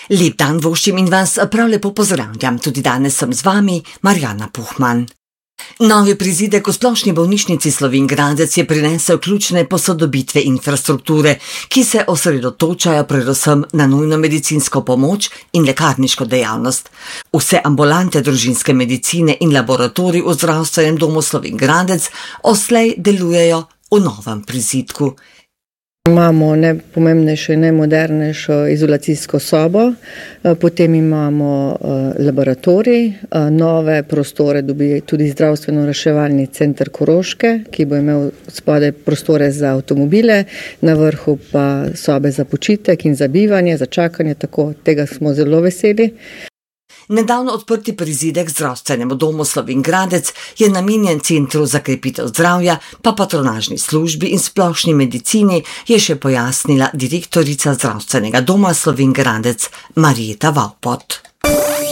Lep dan voščim in vas prav lepo pozdravljam. Tudi danes sem z vami, Marjana Puhman. Novi prizidek v Splošni bolnišnici Slovenj Gradec je prinesel ključne posodobitve infrastrukture, ki se osredotočajo predvsem na nujno medicinsko pomoč in lekarniško dejavnost. Vse ambulante družinske medicine in laboratorij v Zdravstvenem domu Slovenj Gradec odslej delujejo v novem prizidku. Imamo najpomembnejšo in najmodernejšo izolacijsko sobo, potem imamo laboratorij, nove prostore dobi tudi zdravstveno-reševalni center Koroške, ki bo imel spodaj prostore za avtomobile, na vrhu pa sobe za počitek in za bivanje, za čakanje, tako tega smo zelo veseli. Nedavno odprti prizidek Zdravstvenemu domu Slovenj Gradec je namenjen Centru za krepitev zdravja, pa patronažni službi in splošni medicini, je še pojasnila direktorica Zdravstvenega doma Slovenj Gradec Marjeta Vavpot.